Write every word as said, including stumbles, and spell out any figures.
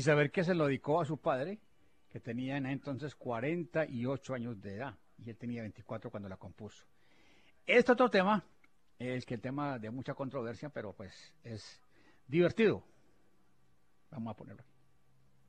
saber que se lo dedicó a su padre, que tenía en ese entonces cuarenta y ocho años de edad, y él tenía veinticuatro cuando la compuso. Este otro tema es que el tema de mucha controversia, pero pues es divertido. Vamos a ponerlo aquí.